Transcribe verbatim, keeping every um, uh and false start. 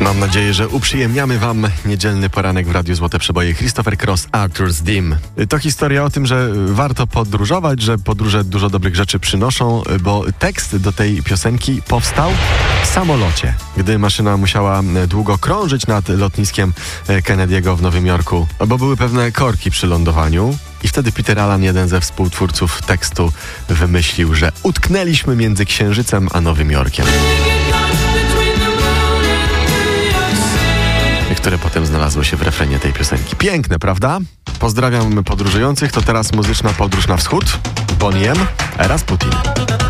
Mam nadzieję, że uprzyjemniamy wam niedzielny poranek w Radiu Złote Przeboje. Christopher Cross, Arthur's Dim. To historia o tym, że warto podróżować, że podróże dużo dobrych rzeczy przynoszą, bo tekst do tej piosenki powstał w samolocie, gdy maszyna musiała długo krążyć nad lotniskiem Kennedy'ego w Nowym Jorku, bo były pewne korki przy lądowaniu. I wtedy Peter Allen, jeden ze współtwórców tekstu, wymyślił, że utknęliśmy między Księżycem a Nowym Jorkiem, które potem znalazło się w refrenie tej piosenki. Piękne, prawda? Pozdrawiam podróżujących. To teraz muzyczna podróż na wschód. Boniem, Rasputin.